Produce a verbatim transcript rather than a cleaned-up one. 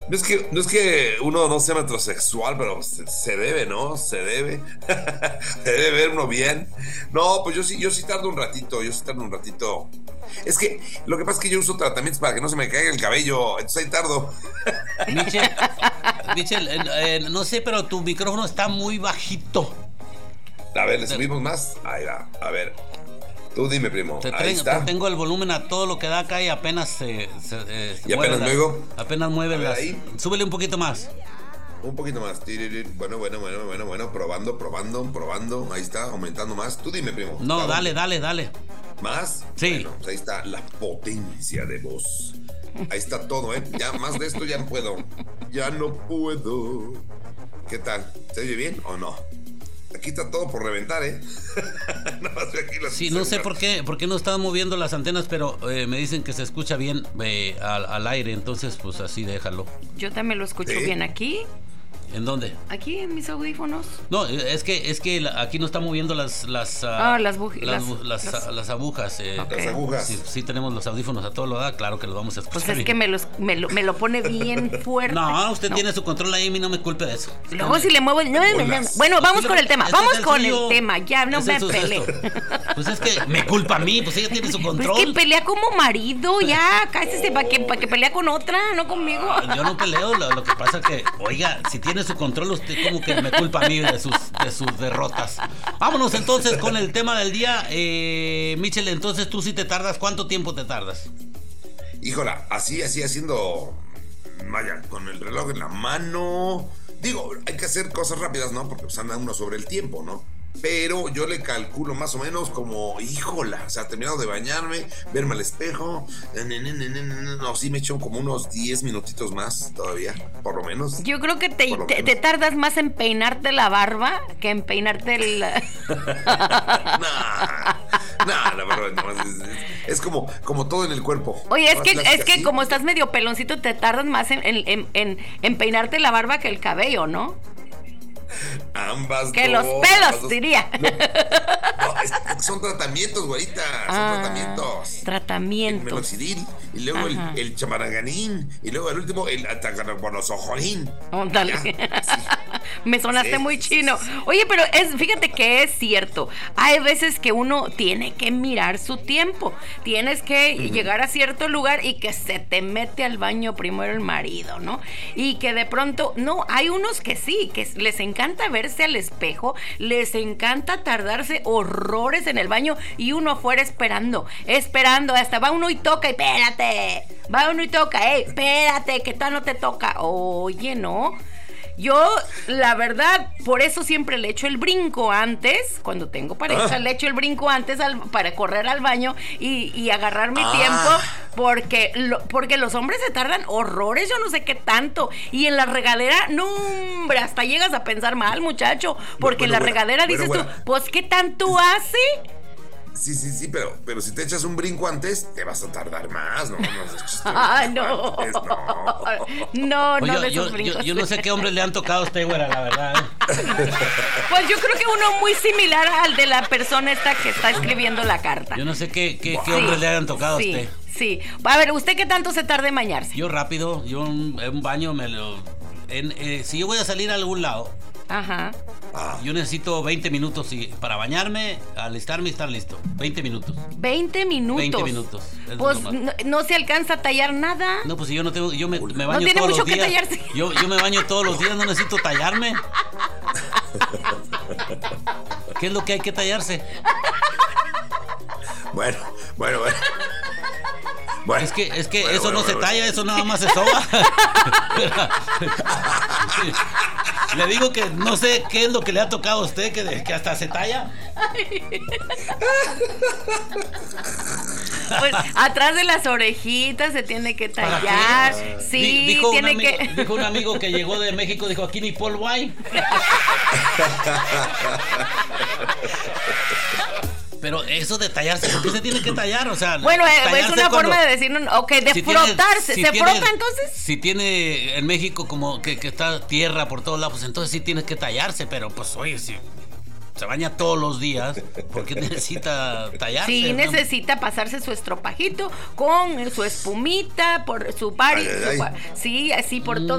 No es que, no es que uno no sea metrosexual, pero se, se debe, ¿no? Se debe. Se debe ver uno bien. No, pues yo sí, yo sí tardo un ratito, yo sí tardo un ratito. Es que lo que pasa es que yo uso tratamientos para que no se me caiga el cabello, entonces ahí tardo. Michelle, Michelle eh, eh, no sé, pero tu micrófono está muy bajito. A ver, ¿le subimos más? Ahí va, a ver. Tú dime, primo. Te, Ahí ten, está. te tengo el volumen a todo lo que da acá y apenas se, se, eh, se ¿Y apenas la, luego? Apenas mueve las. Ahí. Súbele un poquito más. Un poquito más. Bueno, bueno, bueno, bueno, bueno. Probando, probando, probando. Ahí está, aumentando más. Tú dime, primo. No, dale, dale, dale. ¿Más? Sí. Bueno, pues ahí está la potencia de voz. Ahí está todo, ¿eh? Ya más de esto ya no puedo. Ya no puedo. ¿Qué tal? ¿Se oye bien o no? Aquí está todo por reventar, ¿eh? Nada más aquí las sí, no sé por qué, por qué no están moviendo las antenas, pero eh, me dicen que se escucha bien eh, al, al aire, entonces pues así déjalo. Yo también lo escucho ¿Sí? bien aquí. ¿En dónde? Aquí en mis audífonos. No, es que es que la, aquí no está moviendo las las ah, uh, las, buj- las, las, las, las, las agujas. Eh, okay. Las agujas. Sí, sí tenemos los audífonos a todo lo da, claro que los vamos a escuchar. Pues es bien. que me, los, me, lo, me lo pone bien fuerte. No, usted no. tiene su control ahí, a mí no me culpe de eso. Luego si le muevo el... No, no, no. Bueno, vamos con el tema, vamos el con suyo. el tema, ya no me peleé. Pues es que me culpa a mí, pues ella tiene su control. Pues es que pelea como marido, ya, cállese para que, pa que pelea con otra, no conmigo. Ah, yo no peleo, lo, lo que pasa que, oiga, si tiene su control, usted como que me culpa a mí de sus, de sus derrotas. Vámonos entonces con el tema del día. Eh, Michel, entonces tú sí te tardas, ¿cuánto tiempo te tardas? Híjola, así, así haciendo, vaya, con el reloj en la mano. Digo, hay que hacer cosas rápidas, ¿no? Porque pues anda uno sobre el tiempo, ¿no? Pero yo le calculo más o menos como, híjola, o sea, terminado de bañarme, verme al espejo, no, sí me echo como unos diez minutitos más todavía, por lo menos. Yo creo que te, te, menos. te tardas más en peinarte la barba que en peinarte el... nah, nah, la verdad, no, es, es, es como, como todo en el cuerpo. Oye, es que, es que así. como estás medio peloncito, te tardas más en, en, en, en peinarte la barba que el cabello, ¿no? Ambas que dos, los pelos, dos. diría. No, no, es, son tratamientos, güerita. Son ah, tratamientos. Tratamientos. El minoxidil, y luego el, el chamaraganín, y luego el último, el atacarbonosojorín. Dale. Sí. Me sonaste sí, muy chino. Oye, pero es, fíjate que es cierto. Hay veces que uno tiene que mirar su tiempo. Tienes que uh-huh. llegar a cierto lugar y que se te mete al baño primero el marido, ¿no? Y que de pronto, no, hay unos que sí, que les encanta verse al espejo, les encanta tardarse horrores en el baño y uno afuera esperando, esperando, hasta va uno y toca y espérate, va uno y toca, ey, espérate, que tal no te toca. Oye, ¿no? Yo, la verdad, por eso siempre le echo el brinco antes, cuando tengo pareja, ah. le echo el brinco antes al, para correr al baño y, y agarrar mi ah. tiempo, porque, lo, porque los hombres se tardan horrores, yo no sé qué tanto, y en la regadera, no, hombre, hasta llegas a pensar mal, muchacho, porque bueno, en la bueno, regadera bueno, dices bueno. tú, pues, ¿qué tanto hace? Sí, sí, sí, pero, pero si te echas un brinco antes, te vas a tardar más, ¿no? No, ah, no. Antes, no. No, no, Oye, de yo, esos brincos. Yo, yo no sé qué hombres le han tocado a usted, güera, la verdad. ¿eh? Pues yo creo que uno muy similar al de la persona esta que está escribiendo la carta. Yo no sé qué, qué, wow. qué hombres sí, le hayan tocado sí, a usted. Sí, a ver, ¿usted qué tanto se tarda en bañarse? Yo rápido, yo un, un baño me lo... En, eh, si yo voy a salir a algún lado, ajá. yo necesito veinte minutos y, para bañarme, alistarme y estar listo. veinte minutos. ¿veinte minutos? veinte minutos. Pues no, no se alcanza a tallar nada. No, pues si yo no tengo, yo me, me baño no tiene todos mucho los días. Que tallarse. Yo, yo me baño todos los días, no necesito tallarme. ¿Qué es lo que hay que tallarse? Bueno, bueno, bueno. Bueno, es que, es que bueno, eso bueno, no bueno, se talla, bueno. eso nada más se soba. Le digo que no sé qué es lo que le ha tocado a usted, que, que hasta se talla. Pues atrás de las orejitas se tiene que tallar. Sí, dijo tiene un amigo, que. Dijo un amigo que llegó de México, dijo, aquí ni polvo hay. Pero eso de tallarse, ¿por qué se tiene que tallar? O sea, bueno, es una forma de decir, ok, de si frotarse. Tiene, si ¿Se tiene, frota entonces? Si tiene en México como que, que está tierra por todos lados, pues entonces sí tiene que tallarse, pero pues oye, si se baña todos los días, ¿por qué necesita tallarse? Sí, ¿no? Necesita pasarse su estropajito con su espumita, por su party, ay, ay, su, ay. sí, así por mm. todo.